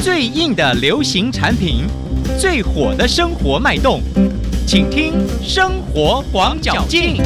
最硬的流行产品，最火的生活脉动，请听生活广角镜。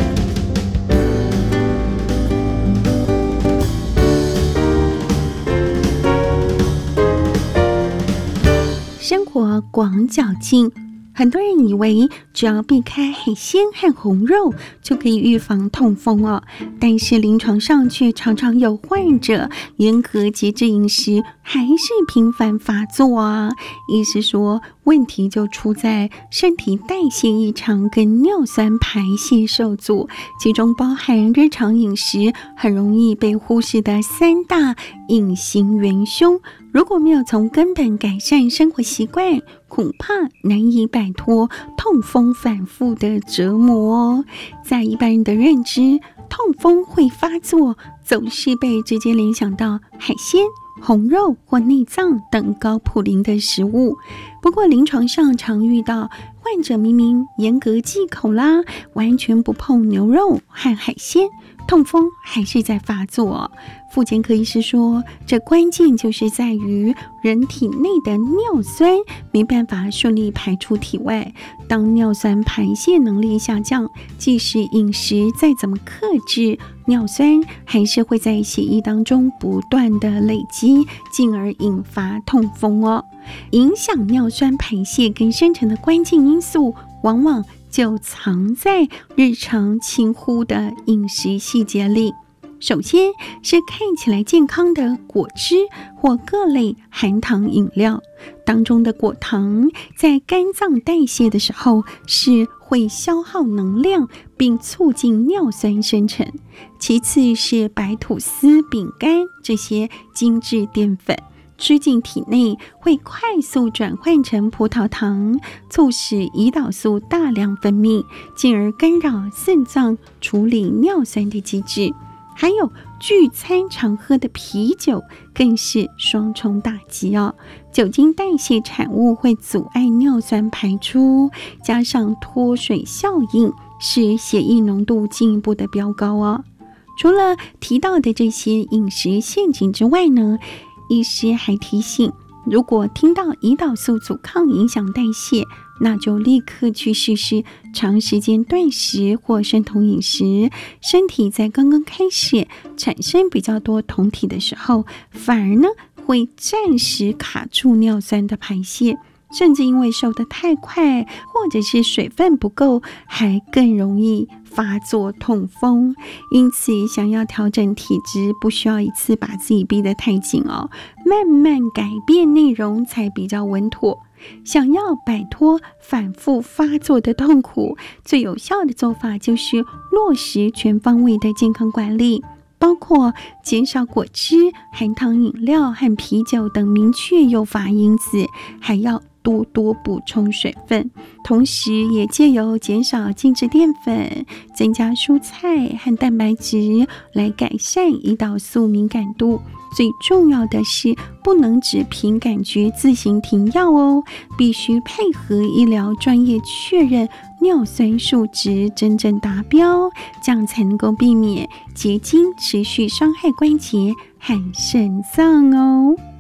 生活广角镜，很多人以为只要避开海鲜和红肉就可以预防痛风哦，但是临床上却常常有患者严格节制饮食，还是频繁发作啊。意思说，问题就出在身体代谢异常跟尿酸排泄受阻，其中包含日常饮食很容易被忽视的3大隐形元凶。如果没有从根本改善生活习惯，恐怕难以摆脱痛风反复的折磨哦。在一般人的认知，痛风会发作，总是被直接联想到海鲜、红肉或内脏等高普林的食物。不过临床上常遇到患者明明严格忌口啦，完全不碰牛肉和海鲜，痛风还是在发作。复健科医师说，这关键就是在于人体内的尿酸没办法顺利排出体外。当尿酸排泄能力下降，即使饮食再怎么克制，尿酸还是会在血液当中不断的累积，进而引发痛风哦。影响尿酸排泄跟生成的关键因素，往往就藏在日常轻忽的饮食细节里。首先是看起来健康的果汁或各类含糖饮料当中的果糖，在肝脏代谢的时候是会消耗能量并促进尿酸生成。其次是白吐司、饼干这些精致淀粉，吃进体内会快速转换成葡萄糖，促使胰岛素大量分泌，进而干扰肾脏处理尿酸的机制。还有聚餐常喝的啤酒更是双重打击哦。酒精代谢产物会阻碍尿酸排出，加上脱水效应，使血液浓度进一步的飙高哦。除了提到的这些饮食陷阱之外呢，医师还提醒，如果听到胰岛素阻抗影响代谢，那就立刻去试试长时间断食或生酮饮食。身体在刚刚开始产生比较多酮体的时候，反而呢会暂时卡住尿酸的排泄，甚至因为瘦得太快或者是水分不够，还更容易发作痛风。因此想要调整体质，不需要一次把自己逼得太紧哦，慢慢改变内容才比较稳妥。想要摆脱反复发作的痛苦，最有效的做法就是落实全方位的健康管理，包括减少果汁、含糖饮料和啤酒等明确诱发因子，还要多多补充水分，同时也借由减少精致淀粉，增加蔬菜和蛋白质来改善胰岛素敏感度。最重要的是，不能只凭感觉自行停药哦，必须配合医疗专业确认尿酸数值真正达标，这样才能够避免结晶持续伤害关节和肾脏哦。